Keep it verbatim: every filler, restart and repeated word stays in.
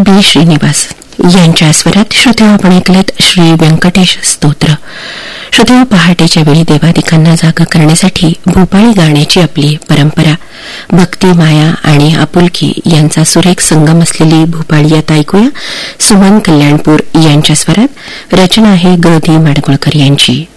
बी श्रीनिवास यांच्या स्वरात श्रोते आपण ऐकलेत श्री व्यंकटेश स्तोत्र. श्रोते पहाटेच्या वेळी देवादिकांना जागा करण्यासाठी भूपाळी गाण्याची आपली परंपरा, भक्ती, माया आणि आपुलकी यांचा सुरेख संगम असलेली भूपाळी आता ऐकूया. सुमन कल्याणपूर यांच्या स्वरात. रचना आहे ग दी माडगुळकर यांची.